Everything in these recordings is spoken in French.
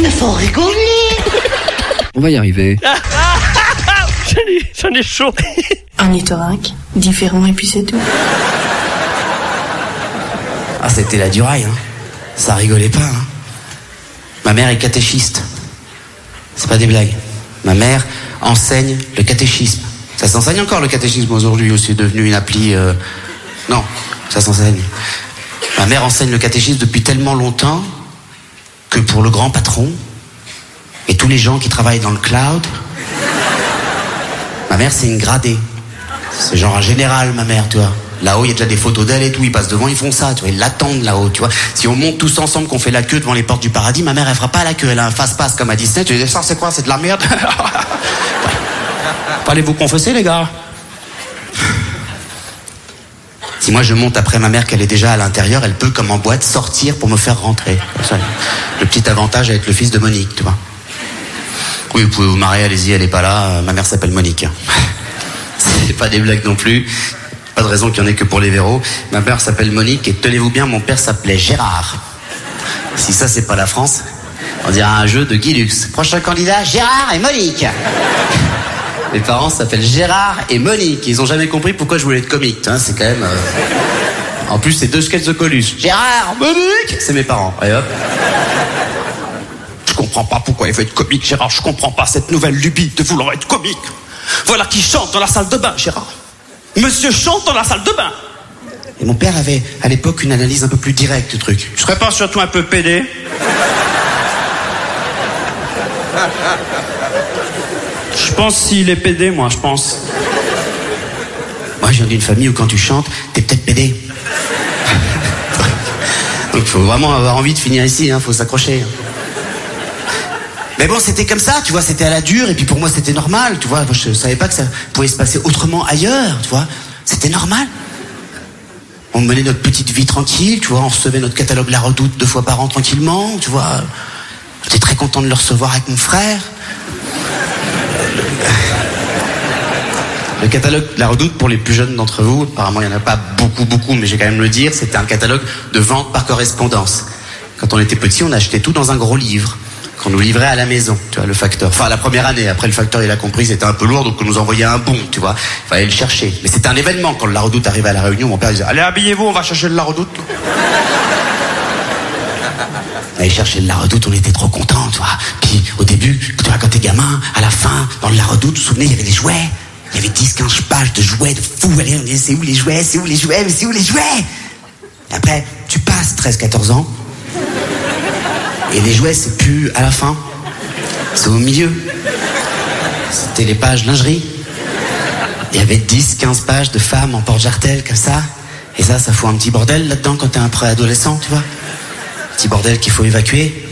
Mais faut rigoler. On va y arriver. J'en ai chaud. Un utorac, différent et puis c'est tout. Ah, c'était la duraille, hein. Ça rigolait pas, hein. Ma mère est catéchiste. C'est pas des blagues. Ma mère enseigne le catéchisme. Ça s'enseigne encore le catéchisme aujourd'hui, ou c'est devenu une appli... Non, ça s'enseigne. Ma mère enseigne le catéchisme depuis tellement longtemps que pour le grand patron et tous les gens qui travaillent dans le cloud, ma mère c'est une gradée. C'est genre un général, ma mère, tu vois. Là-haut, il y a déjà des photos d'elle et tout, ils passent devant, ils font ça, tu vois, ils l'attendent là-haut, tu vois. Si on monte tous ensemble, qu'on fait la queue devant les portes du paradis, ma mère, elle fera pas la queue, elle a un fast-pass comme à Disney, tu dis, ça c'est quoi, c'est de la merde. Allez vous confesser, les gars. Si moi je monte après ma mère qu'elle est déjà à l'intérieur, elle peut, comme en boîte, sortir pour me faire rentrer. Le petit avantage avec le fils de Monique, tu vois. Oui, vous pouvez vous marier, allez-y, elle est pas là, ma mère s'appelle Monique. C'est pas des blagues non plus. Pas de raison qu'il y en ait que pour les véros. Ma mère s'appelle Monique et tenez-vous bien, mon père s'appelait Gérard. Si ça c'est pas la France, on dirait un jeu de Guy Lux. Prochain candidat, Gérard et Monique. Mes parents s'appellent Gérard et Monique. Ils ont jamais compris pourquoi je voulais être comique. Hein, c'est quand même... En plus, c'est 2 sketchs de Coluche. Gérard, Monique. C'est mes parents. Et hop. Je comprends pas pourquoi il veut être comique, Gérard. Je comprends pas cette nouvelle lubie de vouloir être comique. Voilà qui chante dans la salle de bain, Gérard. Monsieur chante dans la salle de bain. Et mon père avait, à l'époque, une analyse un peu plus directe du truc. Je serais pas surtout un peu pédé? Je pense s'il est pédé, moi, je pense. Moi, je viens d'une famille où quand tu chantes, t'es peut-être pédé. Donc, faut vraiment avoir envie de finir ici, hein, faut s'accrocher. Mais bon, c'était comme ça, tu vois, c'était à la dure, et puis pour moi, c'était normal, tu vois. Moi, je savais pas que ça pouvait se passer autrement ailleurs, tu vois. C'était normal. On menait notre petite vie tranquille, tu vois, on recevait notre catalogue La Redoute 2 fois par an tranquillement, tu vois. J'étais très content de le recevoir avec mon frère. Le catalogue La Redoute, pour les plus jeunes d'entre vous, apparemment il n'y en a pas beaucoup, mais je vais quand même le dire, c'était un catalogue de vente par correspondance. Quand on était petit, on achetait tout dans un gros livre qu'on nous livrait à la maison, tu vois, le facteur. Enfin, la première année, après le facteur, il a compris, c'était un peu lourd, donc on nous envoyait un bon, tu vois. Il fallait le chercher. Mais c'était un événement, quand le La Redoute arrivait à la Réunion, mon père disait, allez, habillez-vous, on va chercher le La Redoute. Aller chercher le La Redoute, on était trop contents, tu vois. Puis, au début, tu vois, quand t'es gamin, à la fin, dans le La Redoute, vous vous souvenez, il y avait des jouets. Il y avait 10-15 pages de jouets de fou. Allez, on disait, c'est où les jouets, c'est où les jouets, mais c'est où les jouets? Et après, tu passes 13-14 ans. Et les jouets, c'est plus à la fin. C'est au milieu. C'était les pages lingerie. Il y avait 10-15 pages de femmes en porte-jartel, comme ça. Et ça fout un petit bordel là-dedans quand t'es un préadolescent, tu vois. Petit bordel qu'il faut évacuer.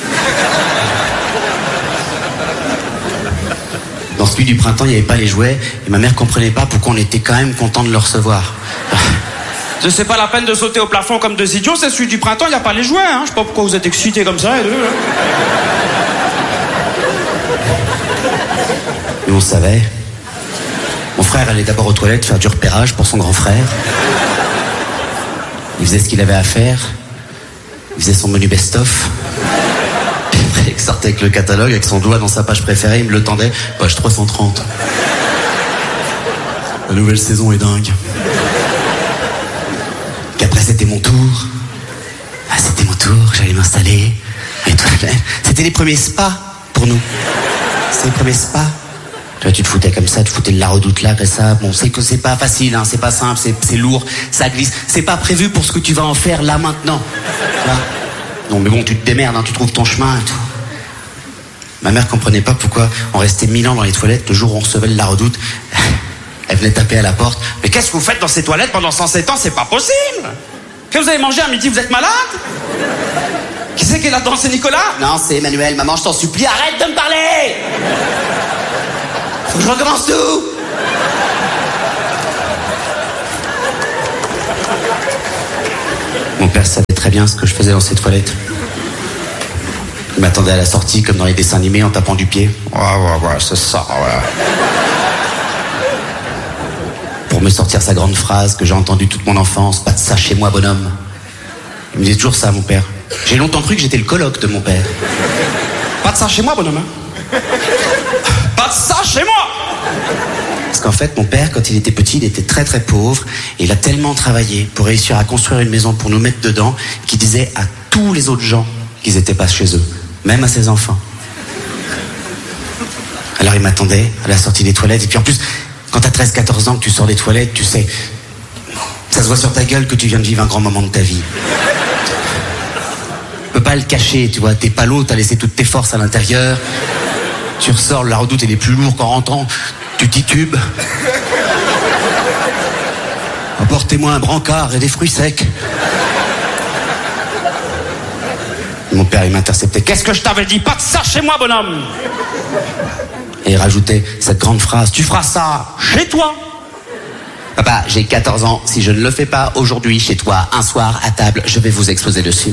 Dans celui du printemps, il n'y avait pas les jouets. Et ma mère comprenait pas pourquoi on était quand même content de le recevoir. C'est pas la peine de sauter au plafond comme 2 idiots, c'est celui du printemps, il n'y a pas les jouets, hein. Je sais pas pourquoi vous êtes excités comme ça, et deux, là. Mais on savait. Mon frère allait d'abord aux toilettes faire du repérage pour son grand frère. Il faisait ce qu'il avait à faire. Il faisait son menu best-of. Puis après, il sortait avec le catalogue, avec son doigt dans sa page préférée, il me le tendait. Page 330. La nouvelle saison est dingue. Qu'après, c'était mon tour. Ah, c'était mon tour, j'allais m'installer. C'était les premiers spas pour nous. C'était les premiers spas. Tu vois, tu te foutais comme ça, tu foutais le La Redoute là, comme ça. Bon, c'est que c'est pas facile, hein, c'est pas simple, c'est lourd, ça glisse. C'est pas prévu pour ce que tu vas en faire là maintenant. Tu vois. Non, mais bon, tu te démerdes, hein, tu trouves ton chemin et tout. Ma mère comprenait pas pourquoi on restait 1000 ans dans les toilettes le jour où on recevait le La Redoute. Elle venait taper à la porte. Mais qu'est-ce que vous faites dans ces toilettes pendant 107 ans? C'est pas possible! Que vous avez mangé à midi? Vous êtes malade? Qui c'est qui est là-dedans? C'est Nicolas? Non, c'est Emmanuel. Maman, je t'en supplie, arrête de me parler! Faut que je recommence tout! Mon père savait très bien ce que je faisais dans ces toilettes. Il m'attendait à la sortie, comme dans les dessins animés, en tapant du pied. Ouais, c'est ça, ouais. Pour me sortir sa grande phrase que j'ai entendue toute mon enfance, pas de ça chez moi, bonhomme. Il me disait toujours ça, mon père. J'ai longtemps cru que j'étais le coloc de mon père. Pas de ça chez moi, bonhomme. Hein. Pas de ça chez moi. Parce qu'en fait, mon père, quand il était petit, il était très très pauvre. Et il a tellement travaillé pour réussir à construire une maison pour nous mettre dedans, qu'il disait à tous les autres gens qu'ils n'étaient pas chez eux, même à ses enfants. Alors il m'attendait à la sortie des toilettes. Et puis en plus, quand t'as 13-14 ans, que tu sors des toilettes, tu sais, ça se voit sur ta gueule que tu viens de vivre un grand moment de ta vie. Tu peux pas le cacher, tu vois. T'es pas l'autre, t'as laissé toutes tes forces à l'intérieur. Tu ressors, la redoute elle est plus lourde qu'en rentrant. Tu titubes. Apportez-moi un brancard et des fruits secs. Mon père, il m'interceptait. Qu'est-ce que je t'avais dit? Pas de ça chez moi, bonhomme. Et il rajoutait cette grande phrase. Tu feras ça Chez toi. Papa, j'ai 14 ans. Si je ne le fais pas aujourd'hui chez toi, un soir à table, je vais vous exploser dessus.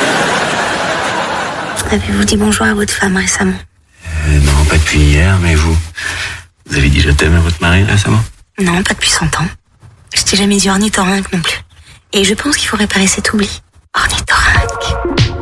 Avez-vous dit bonjour à votre femme récemment? Non, pas depuis hier, mais vous avez dit je t'aime à votre mari récemment? Non, pas depuis 100 ans. Je t'ai jamais dit ornithorynque non plus. Et je pense qu'il faut réparer cet oubli. Ornithorynque.